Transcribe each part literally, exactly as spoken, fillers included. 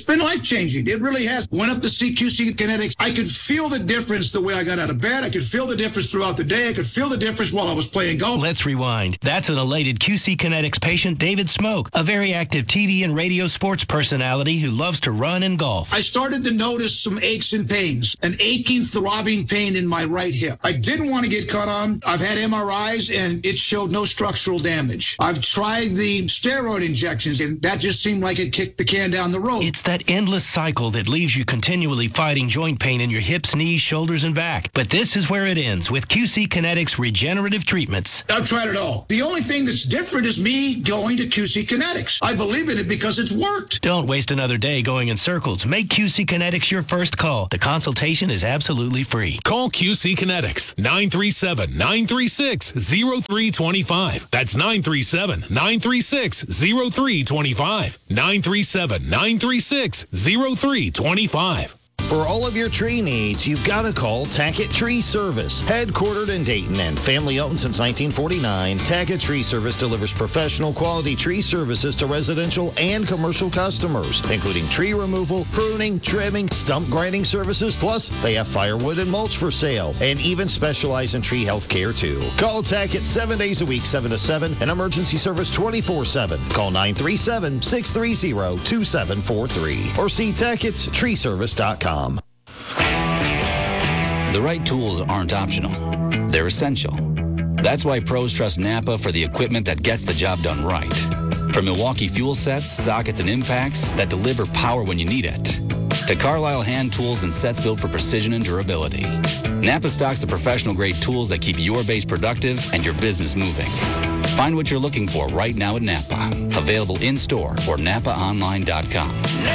It's been life-changing. It really has. Went up to see Q C Kinetics. I could feel the difference the way I got out of bed. I could feel the difference throughout the day. I could feel the difference while I was playing golf. Let's rewind. That's an elated Q C Kinetics patient, David Smoke, a very active T V and radio sports personality who loves to run and golf. I started to notice some aches and pains, an aching, throbbing pain in my right hip. I didn't want to get cut on. I've had M R Is, and it showed no structural damage. I've tried the steroid injections, and that just seemed like it kicked the can down the road. It's that endless cycle that leaves you continually fighting joint pain in your hips, knees, shoulders, and back. But this is where it ends with Q C Kinetics regenerative treatments. I've tried it all. The only thing that's different is me going to Q C Kinetics. I believe in it because it's worked. Don't waste another day going in circles. Make Q C Kinetics your first call. The consultation is absolutely free. Call Q C Kinetics, nine three seven, nine three six, zero three two five. That's nine three seven, nine three six, zero three two five. nine three seven, nine three six, zero three two five. For all of your tree needs, you've got to call Tackett Tree Service. Headquartered in Dayton and family-owned since nineteen forty-nine, Tackett Tree Service delivers professional quality tree services to residential and commercial customers, including tree removal, pruning, trimming, stump grinding services. Plus, they have firewood and mulch for sale and even specialize in tree health care, too. Call Tackett seven days a week, seven to seven, and emergency service twenty-four seven. Call nine three seven, six three zero, two seven four three or see Tacketts Tree Service dot com. The right tools aren't optional. They're essential. That's why pros trust Napa for the equipment that gets the job done right. From Milwaukee fuel sets, sockets, and impacts that deliver power when you need it, to Carlisle hand tools and sets built for precision and durability, Napa stocks the professional-grade tools that keep your base productive and your business moving. Find what you're looking for right now at Napa. Available in-store or napa online dot com.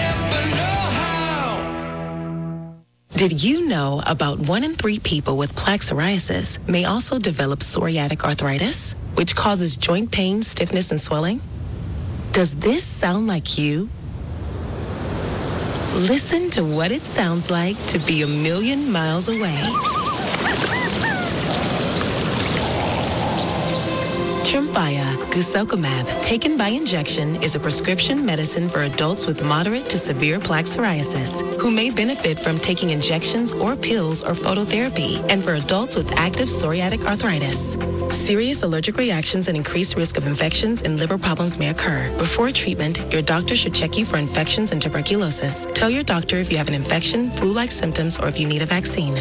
Did you know about one in three people with plaque psoriasis may also develop psoriatic arthritis, which causes joint pain, stiffness, and swelling? Does this sound like you? Listen to what it sounds like to be a million miles away. Tremfya, guselkumab, taken by injection, is a prescription medicine for adults with moderate to severe plaque psoriasis who may benefit from taking injections or pills or phototherapy, and for adults with active psoriatic arthritis. Serious allergic reactions and increased risk of infections and liver problems may occur. Before treatment, your doctor should check you for infections and tuberculosis. Tell your doctor if you have an infection, flu-like symptoms, or if you need a vaccine.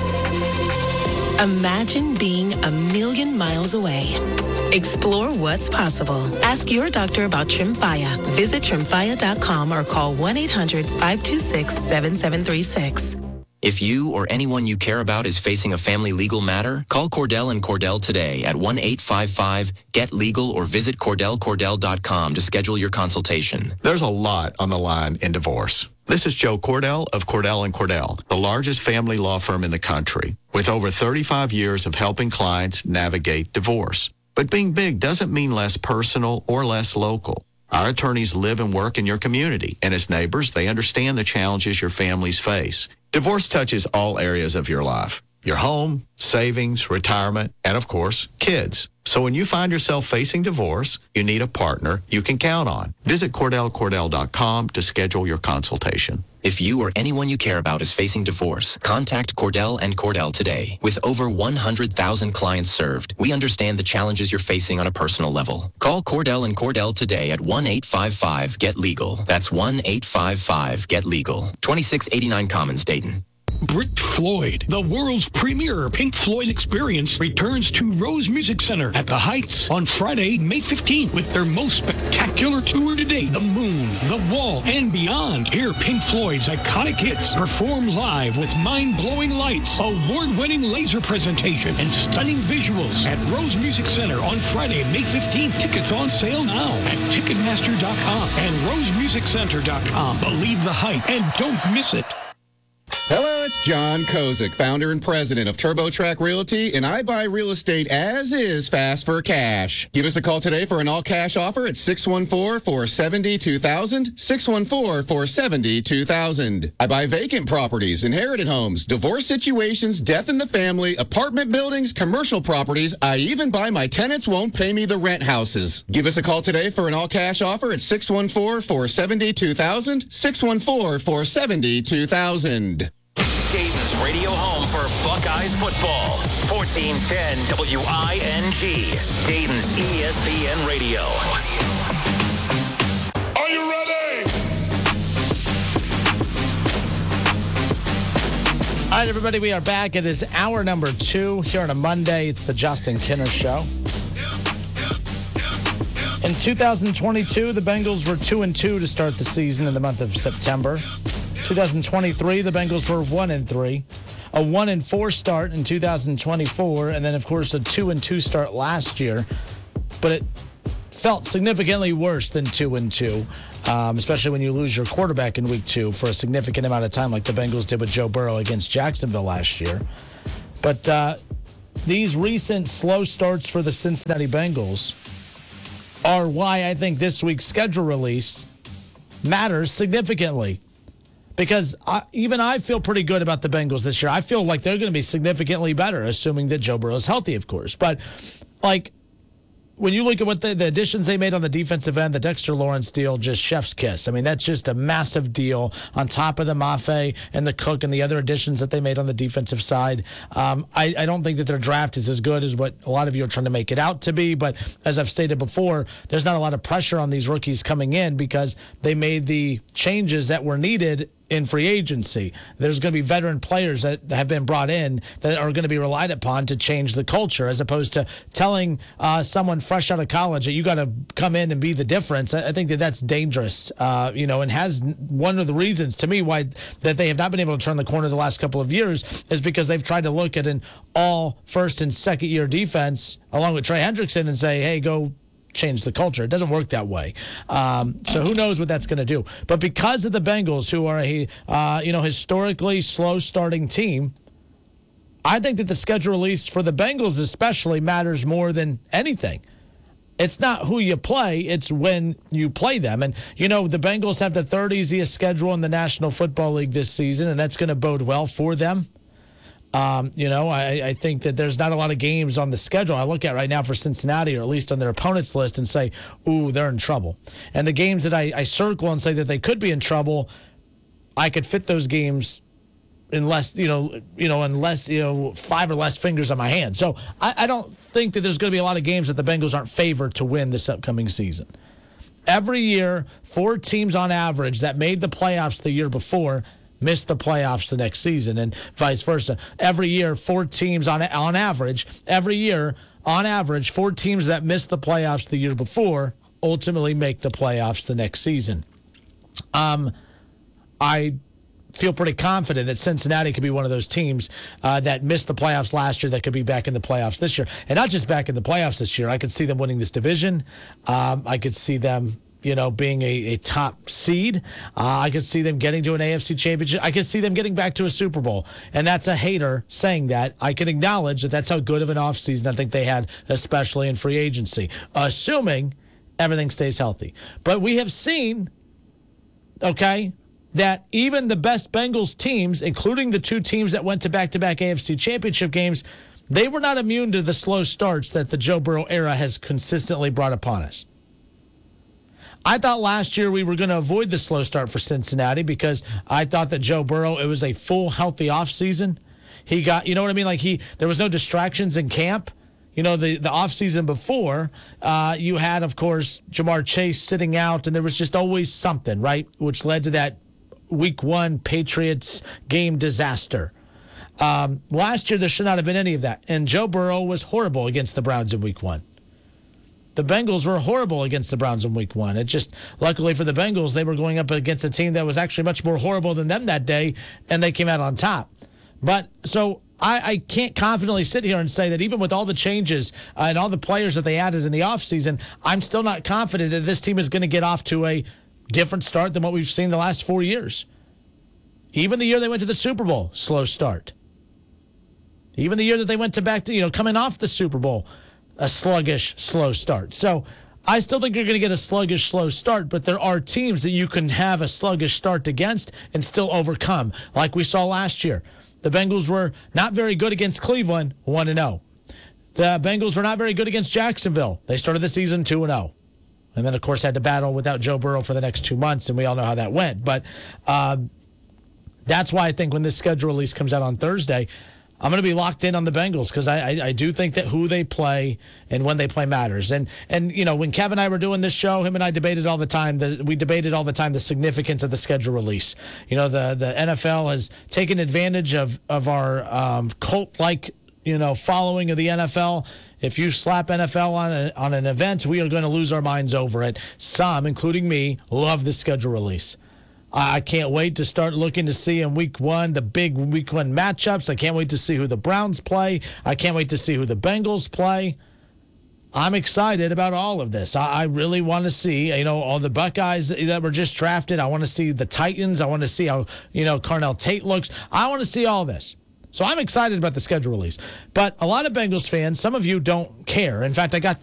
Imagine being a million miles away. Explore what's possible. Ask your doctor about Tremfya. Visit tremfya dot com or call one eight hundred, five two six, seven seven three six. If you or anyone you care about is facing a family legal matter, call Cordell and Cordell today at one eight five five, get legal or visit cordell cordell dot com to schedule your consultation. There's a lot on the line in divorce. This is Joe Cordell of Cordell and Cordell, the largest family law firm in the country, with over thirty-five years of helping clients navigate divorce. But being big doesn't mean less personal or less local. Our attorneys live and work in your community, and as neighbors, they understand the challenges your families face. Divorce touches all areas of your life: your home, savings, retirement, and of course, kids. So when you find yourself facing divorce, you need a partner you can count on. Visit cordell cordell dot com to schedule your consultation. If you or anyone you care about is facing divorce, contact Cordell and Cordell today. With over one hundred thousand clients served, we understand the challenges you're facing on a personal level. Call Cordell and Cordell today at one eight five five, get legal. That's one eight five five, get legal. twenty-six eighty-nine Commons, Dayton. Brit Floyd, the world's premier Pink Floyd experience, returns to Rose Music Center at the Heights on Friday, May fifteenth with their most spectacular tour to date, The Moon, The Wall, and Beyond. Hear Pink Floyd's iconic hits perform live with mind-blowing lights, award-winning laser presentation, and stunning visuals at Rose Music Center on Friday, May fifteenth. Tickets on sale now at ticketmaster dot com and rose music center dot com. Believe the hype and don't miss it. Hello it's John Kozik, founder and president of TurboTrack Realty, and I buy real estate as is fast for cash. Give us a call today for an all-cash offer at six one four, four seven zero, two thousand, six one four, four seven zero, two thousand. I buy vacant properties, inherited homes, divorce situations, death in the family, apartment buildings, commercial properties. I even buy my tenants won't pay me the rent houses. Give us a call today for an all-cash offer at six one four, four seven zero, two thousand, six one four, four seven zero, two thousand. Dayton's radio home for Buckeyes football. fourteen ten W I N G. Dayton's E S P N Radio. Are you ready? All right, everybody, we are back. It is hour number two here on a Monday. It's the Justin Kinner Show. In two thousand twenty-two, the Bengals were two and two to start the season in the month of September. two thousand twenty-three, the Bengals were one and three. A one and four start in two thousand twenty-four, and then, of course, a two and two start last year. But it felt significantly worse than two and two, um, especially when you lose your quarterback in week two for a significant amount of time, like the Bengals did with Joe Burrow against Jacksonville last year. But uh, these recent slow starts for the Cincinnati Bengals are why I think this week's schedule release matters significantly. Because I, even I feel pretty good about the Bengals this year. I feel like they're going to be significantly better, assuming that Joe Burrow is healthy, of course. But, like, when you look at what the, the additions they made on the defensive end, the Dexter Lawrence deal, just chef's kiss. I mean, that's just a massive deal on top of the Mafe and the Cook and the other additions that they made on the defensive side. Um, I, I don't think that their draft is as good as what a lot of you are trying to make it out to be. But as I've stated before, there's not a lot of pressure on these rookies coming in because they made the changes that were needed in free agency. There's going to be veteran players that have been brought in that are going to be relied upon to change the culture, as opposed to telling uh, someone fresh out of college that you got to come in and be the difference. I think that that's dangerous, uh, you know, and has one of the reasons to me why that they have not been able to turn the corner the last couple of years is because they've tried to look at an all first and second year defense along with Trey Hendrickson and say, hey, go change the culture. It doesn't work that way. Um, so who knows what that's going to do. But because of the Bengals, who are a uh, you know historically slow starting team, I think that the schedule release for the Bengals especially matters more than anything. It's not who you play, it's when you play them. And, you know, the Bengals have the third easiest schedule in the National Football League this season, and that's going to bode well for them. Um, you know, I, I think that there's not a lot of games on the schedule I look at right now for Cincinnati, or at least on their opponents list, and say, ooh, they're in trouble. And the games that I, I circle and say that they could be in trouble, I could fit those games in less, you know, you know, in less, you know, five or less fingers on my hand. So I, I don't think that there's going to be a lot of games that the Bengals aren't favored to win this upcoming season. Every year, four teams on average that made the playoffs the year before miss the playoffs the next season, and vice versa. Every year, four teams on on average, every year, on average, four teams that missed the playoffs the year before ultimately make the playoffs the next season. Um, I feel pretty confident that Cincinnati could be one of those teams uh, that missed the playoffs last year that could be back in the playoffs this year. And not just back in the playoffs this year. I could see them winning this division. Um, I could see them you know, being a, a top seed. Uh, I could see them getting to an A F C championship. I could see them getting back to a Super Bowl. And that's a hater saying that. I can acknowledge that that's how good of an offseason I think they had, especially in free agency, assuming everything stays healthy. But we have seen, okay, that even the best Bengals teams, including the two teams that went to back-to-back A F C championship games, they were not immune to the slow starts that the Joe Burrow era has consistently brought upon us. I thought last year we were going to avoid the slow start for Cincinnati because I thought that Joe Burrow, it was a full healthy offseason. He got, you know what I mean? Like he, there was no distractions in camp. You know, the, the offseason before, uh, you had, of course, Jamar Chase sitting out, and there was just always something, right? Which led to that week one Patriots game disaster. Um, last year, there should not have been any of that. And Joe Burrow was horrible against the Browns in week one. The Bengals were horrible against the Browns in week one. It just, luckily for the Bengals, they were going up against a team that was actually much more horrible than them that day, and they came out on top. But so I, I can't confidently sit here and say that even with all the changes uh, and all the players that they added in the offseason, I'm still not confident that this team is going to get off to a different start than what we've seen the last four years. Even the year they went to the Super Bowl, slow start. Even the year that they went to back to, you know, coming off the Super Bowl, a sluggish, slow start. So I still think you're going to get a sluggish, slow start, but there are teams that you can have a sluggish start against and still overcome, like we saw last year. The Bengals were not very good against Cleveland, one and oh. The Bengals were not very good against Jacksonville. They started the season two and oh. And then, of course, had to battle without Joe Burrow for the next two months, and we all know how that went. But um, that's why I think when this schedule release comes out on Thursday, I'm going to be locked in on the Bengals because I, I I do think that who they play and when they play matters. And, and you know, when Kevin and I were doing this show, him and I debated all the time. The, we debated all the time the significance of the schedule release. You know, the, the N F L has taken advantage of, of our um, cult-like, you know, following of the N F L. If you slap N F L on, a, on an event, we are going to lose our minds over it. Some, including me, love the schedule release. I can't wait to start looking to see in week one the big week one matchups. I can't wait to see who the Browns play. I can't wait to see who the Bengals play. I'm excited about all of this. I, I really want to see, you know, all the Buckeyes that were just drafted. I want to see the Titans. I want to see how, you know, Carnell Tate looks. I want to see all this. So I'm excited about the schedule release. But a lot of Bengals fans, some of you don't care. In fact, I got